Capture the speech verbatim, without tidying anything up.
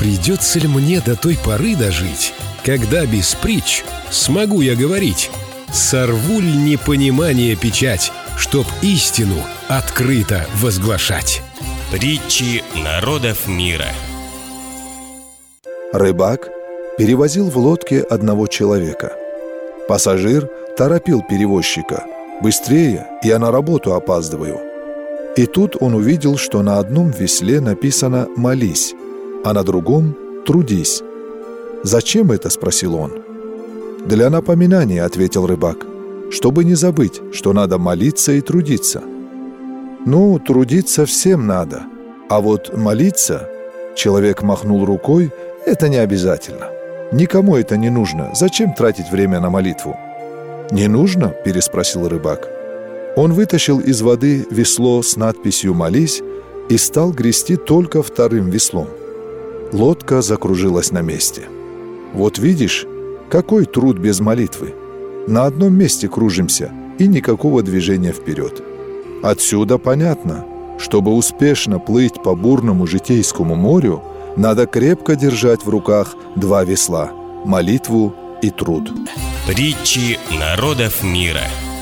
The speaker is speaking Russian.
Придется ли мне до той поры дожить, когда без притч смогу я говорить? Сорву ль непонимание печать, чтоб истину открыто возглашать? Притчи народов мира. Рыбак перевозил в лодке одного человека. Пассажир торопил перевозчика: «Быстрее, я на работу опаздываю». И тут он увидел, что на одном весле написано «Молись», а на другом «Трудись». «Зачем это?» – спросил он. «Для напоминания», – ответил рыбак, – «чтобы не забыть, что надо молиться и трудиться». «Ну, трудиться всем надо, а вот молиться...» – человек махнул рукой – «это не обязательно. Никому это не нужно. Зачем тратить время на молитву?» «Не нужно?» – переспросил рыбак. Он вытащил из воды весло с надписью «Молись» и стал грести только вторым веслом. Лодка закружилась на месте. «Вот видишь, какой труд без молитвы! На одном месте кружимся, и никакого движения вперед. Отсюда понятно, чтобы успешно плыть по бурному житейскому морю, надо крепко держать в руках два весла – молитву и труд». Притчи народов мира.